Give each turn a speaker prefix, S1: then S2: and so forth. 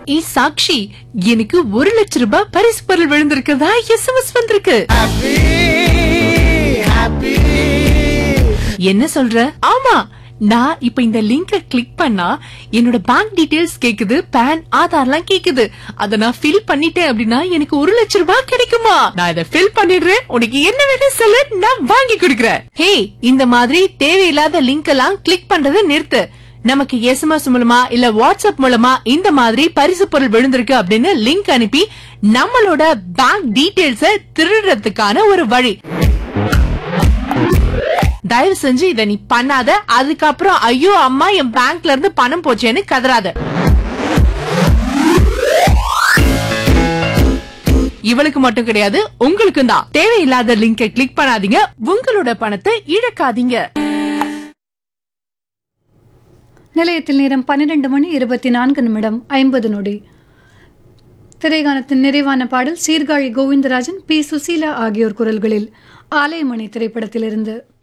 S1: சாக்ஷி, எனக்கு 1,00,000 ரூபாய் பரிசு பொருள் விழுந்திருக்கிறதா SMS வந்திருக்கு. என்ன சொல்ற? ஆமா, நான் இப்ப இந்த லிங்க கிளிக் பண்ணா என்னோட பேங்க் டீடைல்ஸ் கேக்குது, பான், ஆதார்லாம் கேக்குது. அத நான் ஃபில் பண்ணிட்டேன் அப்படின்னா எனக்கு 1,00,000 ரூபாய் கிடைக்குமா? நான் இத ஃபில் பண்ணிடுறேன். உனக்கு என்ன வேணும் சொல்லு, நான் வாங்கி கொடுக்கறேன். ஹே, இந்த மாதிரி தேவையில்லாத லிங்க் எல்லாம் கிளிக் பண்றதை நிறுத்து. நமக்கு SMS மூலமா இல்ல வாட்ஸ்அப் மூலமா இந்த மாதிரி பரிசு பொருள் விழுந்திருக்கு அப்படின்னு லிங்க் அனுப்பி நம்மளோட பேங்க் டீடைல்ஸ திருடுறதுக்கான ஒரு வழி. தயவு செஞ்சு இத நீ பண்ணாத. அதுக்கப்புறம் ஐயோ அம்மா என் பேங்க்ல இருந்து பணம் போச்சேன்னு கதறாத. இவளுக்கு மட்டும் கிடையாது, உங்களுக்கும் தான். தேவையில்லாத லிங்கை கிளிக் பண்ணாதீங்க, உங்களோட பணத்தை இழக்காதீங்க.
S2: நிலையத்தில் நேரம் 12:24:50. திரைகானத்தின் நிறைவான பாடல் சீர்காழி கோவிந்தராஜன், பி. சுசீலா ஆகியோர் குரல்களில் ஆலயமணி திரைப்படத்திலிருந்து.